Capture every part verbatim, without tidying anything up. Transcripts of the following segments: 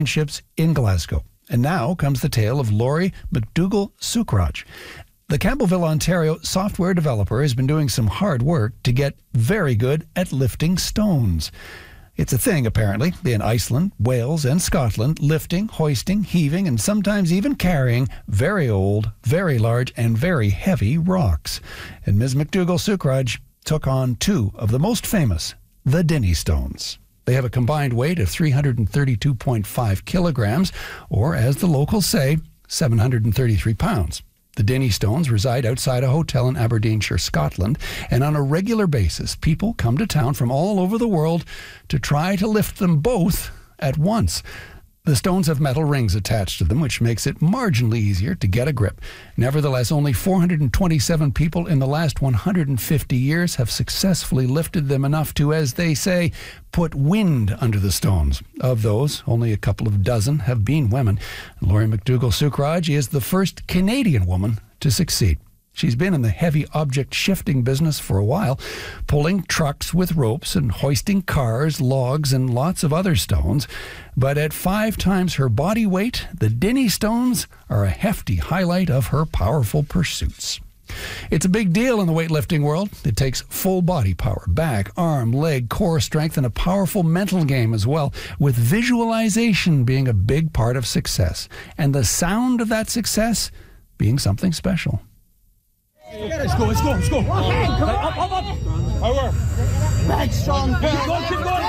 Championships in Glasgow. And now comes the tale of Laurie McDougall-Sucraj. The Campbellville, Ontario software developer has been doing some hard work to get very good at lifting stones. It's a thing, apparently, in Iceland, Wales, and Scotland, lifting, hoisting, heaving, and sometimes even carrying very old, very large, and very heavy rocks. And Miz McDougall-Sucraj took on two of the most famous, the Dinnie stones. They have a combined weight of three hundred thirty-two point five kilograms, or as the locals say, seven hundred thirty-three pounds. The Dinnie stones reside outside a hotel in Aberdeenshire, Scotland, and on a regular basis, people come to town from all over the world to try to lift them both at once. The stones have metal rings attached to them, which makes it marginally easier to get a grip. Nevertheless, only four hundred twenty-seven people in the last one hundred fifty years have successfully lifted them enough to, as they say, put wind under the stones. Of those, only a couple of dozen have been women. Laurie McDougall-Sucraj is the first Canadian woman to succeed. She's been in the heavy object shifting business for a while, pulling trucks with ropes and hoisting cars, logs, and lots of other stones. But at five times her body weight, the Dinnie stones are a hefty highlight of her powerful pursuits. It's a big deal in the weightlifting world. It takes full body power, back, arm, leg, core strength, and a powerful mental game as well, with visualization being a big part of success, and the sound of that success being something special. Let's go, let's go, let's go. Okay, come on. Up, up, up. Power. Back strong. Keep going, keep going.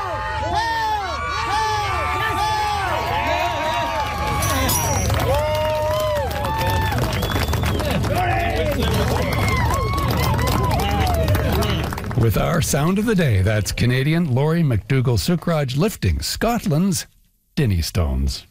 With our sound of the day, that's Canadian Laurie McDougall-Sucraj lifting Scotland's Dinnie stones.